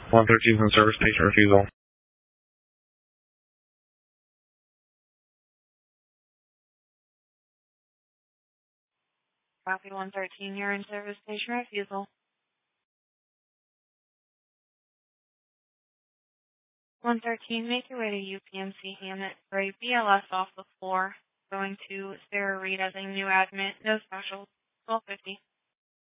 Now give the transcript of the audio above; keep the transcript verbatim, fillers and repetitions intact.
one thirteen is in service, patient refusal. Copy one thirteen, you're in service, patient refusal. one thirteen, make your way to U P M C Hammett for a B L S off the floor. Going to Sarah Reed as a new admit, no special, twelve fifty.